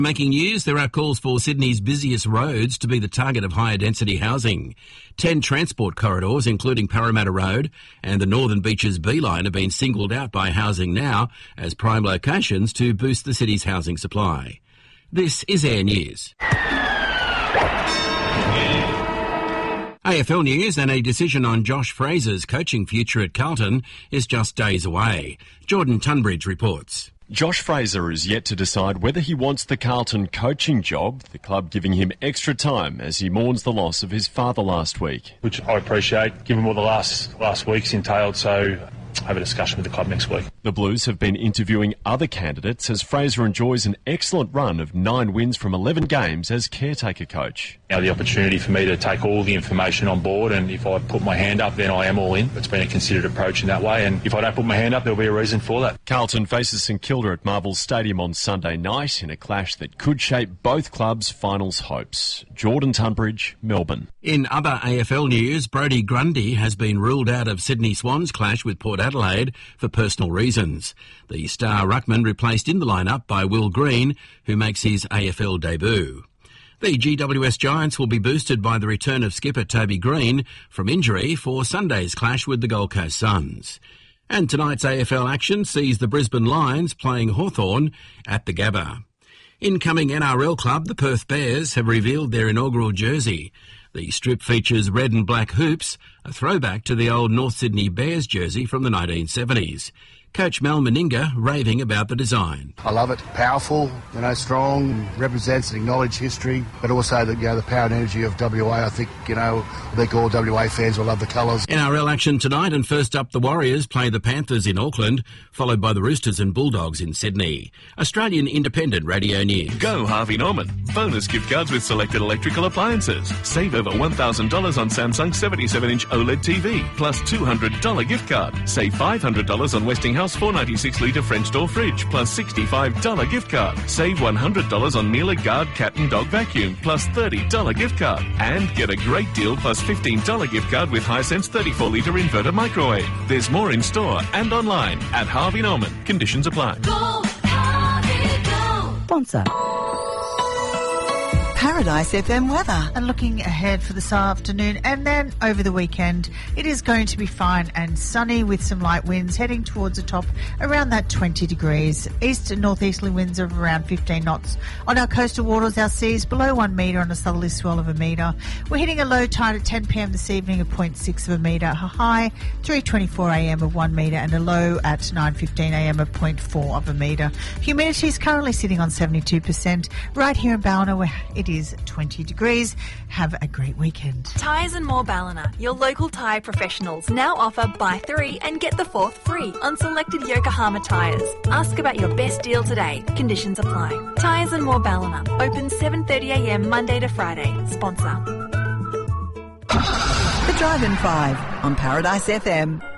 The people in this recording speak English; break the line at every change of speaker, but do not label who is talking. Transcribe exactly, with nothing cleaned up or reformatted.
Making news, there are calls for Sydney's busiest roads to be the target of higher density housing. Ten transport corridors, including Parramatta Road and the Northern Beaches B-line, have been singled out by Housing Now as prime locations to boost the city's housing supply. This is Air News. A F L News, and a decision on Josh Fraser's coaching future at Carlton is just days away. Jordan Tunbridge reports.
Josh Fraser is yet to decide whether he wants the Carlton coaching job, the club giving him extra time as he mourns the loss of his father last week.
Which I appreciate, given what the last last week's entailed, so have a discussion with the club next week.
The Blues have been interviewing other candidates as Fraser enjoys an excellent run of nine wins from eleven games as caretaker coach.
Now the opportunity for me to take all the information on board, and if I put my hand up, then I am all in. It's been a considered approach in that way, and if I don't put my hand up, there'll be a reason for that.
Carlton faces St Kilda at Marvel Stadium on Sunday night in a clash that could shape both clubs' finals hopes. Jordan Tunbridge, Melbourne.
In other A F L news, Brodie Grundy has been ruled out of Sydney Swans' clash with Port Adelaide for personal reasons. The star ruckman replaced in the lineup by Will Green, who makes his A F L debut. The G W S Giants will be boosted by the return of skipper Toby Green from injury for Sunday's clash with the Gold Coast Suns. And tonight's A F L action sees the Brisbane Lions playing Hawthorn at the Gabba. Incoming N R L club, the Perth Bears, have revealed their inaugural jersey. The strip features red and black hoops, a throwback to the old North Sydney Bears jersey from the nineteen seventies. Coach Mal Meninga raving about the design.
I love it. Powerful, you know, strong, represents and acknowledges history, but also the, you know, the power and energy of W A. I think, you know, I think all W A fans will love the colours.
N R L action tonight, and first up the Warriors play the Panthers in Auckland, followed by the Roosters and Bulldogs in Sydney. Australian Independent Radio News.
Go Harvey Norman. Bonus gift cards with selected electrical appliances. Save over one thousand dollars on Samsung seventy-seven inch OLED T V, plus two hundred dollars gift card. Save five hundred dollars on Westinghouse four ninety-six litre French door fridge, plus sixty-five dollars gift card. Save one hundred dollars on Miele Guard cat and dog vacuum, plus thirty dollars gift card. And get a great deal plus fifteen dollars gift card with Hisense thirty-four litre inverter microwave. There's more in store and online at Harvey Norman. Conditions apply.
Go, Harvey, go.
Sponsor. Paradise F M weather.
And looking ahead for this afternoon and then over the weekend, it is going to be fine and sunny with some light winds heading towards the top around that twenty degrees. East and northeasterly winds of around fifteen knots. On our coastal waters, our seas below one metre on a southerly swell of a metre. We're hitting a low tide at ten p m this evening of zero point six of a metre, a high three twenty-four a m of one metre and a low at nine fifteen a m of zero point four of a metre. Humidity is currently sitting on seventy-two percent. Right here in Ballina, where it is twenty degrees. Have a great weekend.
Tyres and More Ballina, your local tyre professionals, now offer buy three and get the fourth free on selected Yokohama tyres. Ask about your best deal today. Conditions apply. Tyres and More Ballina, open seven thirty a m Monday to Friday. Sponsor.
The Drive-In Five on Paradise F M.